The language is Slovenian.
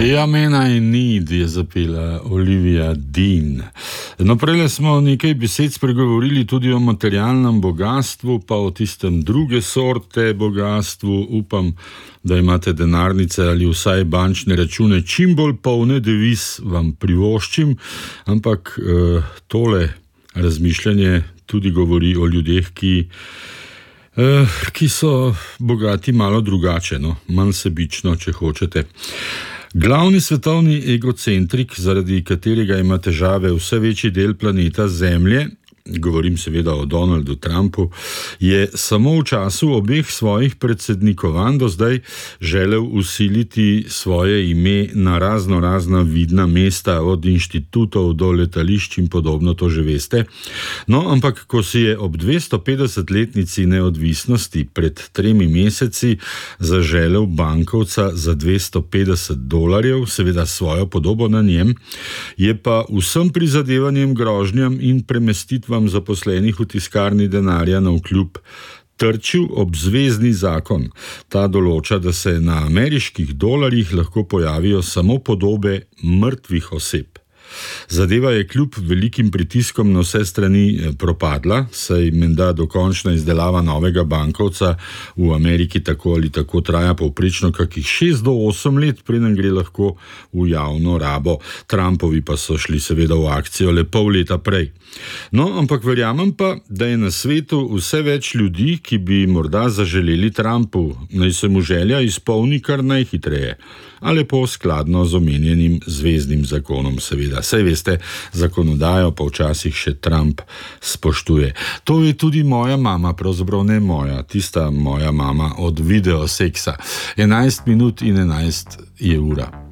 Ja, mena in need je zapela Olivia Dean. No, prele smo nekaj besed spregovorili tudi o materialnem bogatstvu, pa o tistem druge sorte bogatstvu. Upam, da imate denarnice ali vsaj bančne račune čim bolj polne, deviz vam privoščim, ampak tole razmišljanje tudi govori o ljudeh, ki so bogati malo drugače, no, manj sebično, če hočete. Glavni svetovni egocentrik, zaradi katerega ima težave vse večji del planeta Zemlje, govorim seveda o Donaldu Trumpu, je samo v času obeh svojih predsednikovanj do zdaj želel vsiliti svoje ime na razna vidna mesta, od inštitutov do letališč in podobno, to že veste. No, ampak ko si je ob 250-letnici neodvisnosti pred 3 meseci zaželel bankovca za $250, seveda svojo podobo na njem, je pa vsem prizadevanjem, grožnjam in premestitvam zaposlenih v tiskarni denarja navkljub trčil ob zvezni zakon. Ta določa, da se na ameriških dolarjih lahko pojavijo samo podobe mrtvih oseb. Zadeva je kljub velikim pritiskom na vse strani propadla, saj menda dokončna izdelava novega bankovca v Ameriki tako ali tako traja povprečno kakih 6 do 8 let, preden gre lahko v javno rabo. Trumpovi pa so šli seveda v akcijo le pol leta prej. No, ampak verjamem pa, da je na svetu vse več ljudi, ki bi morda zaželeli Trumpu, naj se mu želja izpolni kar najhitreje, ali po skladno z omenjenim zveznim zakonom, seveda. Saj veste, zakonodajo pa včasih še Trump spoštuje. To je tudi moja mama, pravzaprav ne moja, tista moja mama od videoseksa. 11 minut in 11 je ura.